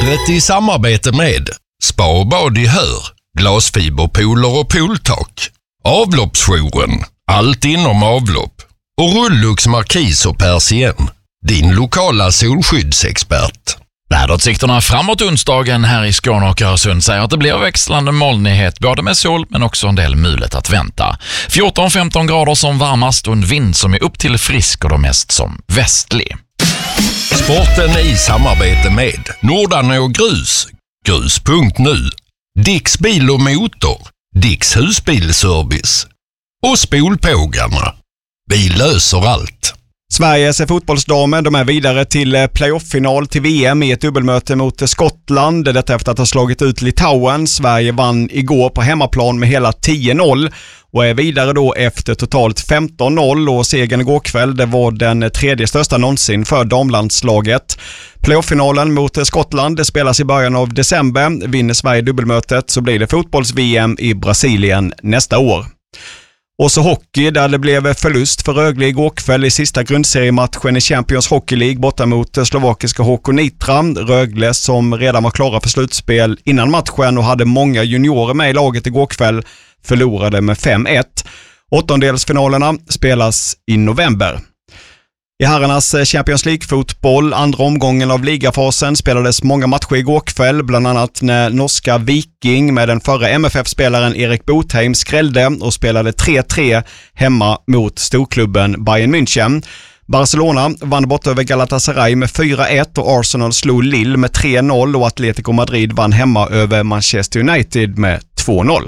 Vädret i samarbete med Spa och bad i Hör, glasfiberpooler och pooltak, Avloppsjouren, allt inom avlopp och Rullux Markis och Persien, din lokala solskyddsexpert. Väderutsikterna framåt onsdagen här i Skåne och Öresund säger att det blir växlande molnighet både med sol men också en del mulet att vänta. 14-15 grader som varmast och en vind som är upp till frisk och då mest som västlig. Sporten i samarbete med Nordanå Grus, grus.nu, Dicks bil och motor, Dicks husbilservice och Spolpågarna. Vi löser allt. Sveriges fotbollsdamer, de är vidare till playoff-final till VM i ett dubbelmöte mot Skottland. Detta efter att ha slagit ut Litauen. Sverige vann igår på hemmaplan med hela 10-0 och är vidare då efter totalt 15-0, och segern igår kväll, det var den tredje största någonsin för damlandslaget. Playoff-finalen mot Skottland, det spelas i början av december. Vinner Sverige dubbelmötet så blir det fotbolls-VM i Brasilien nästa år. Och så hockey, där det blev förlust för Rögle igår kväll i sista grundseriematchen i Champions Hockey League borta mot slovakiska HK Nitra. Rögle, som redan var klara för slutspel innan matchen och hade många juniorer med i laget igår kväll, förlorade med 5-1. Åttondelsfinalerna spelas i november. I herrarnas Champions League-fotboll, andra omgången av ligafasen, spelades många matcher igår kväll, bland annat när norska Viking med den förra MFF-spelaren Erik Botheim skrällde och spelade 3-3 hemma mot storklubben Bayern München. Barcelona vann bort över Galatasaray med 4-1 och Arsenal slog Lille med 3-0 och Atletico Madrid vann hemma över Manchester United med 2-0.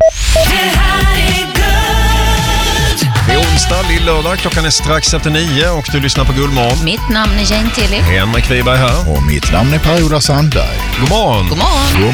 Det är onsdag, lill-lördag, klockan är strax efter 9 och du lyssnar på Guldmorgon. Mitt namn är Jane Tilly. Henrik Wiberg här. Och mitt namn är Per-Ola Sandberg. God morgon. God morgon.